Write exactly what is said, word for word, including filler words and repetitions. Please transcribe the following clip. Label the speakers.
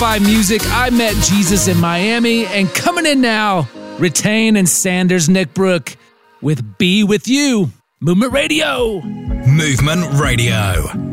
Speaker 1: lo-fi music, I Met Jesus in Miami, and coming in now, Retain and Sanders Nick Brook with Be With You. Movement Radio.
Speaker 2: Movement Radio.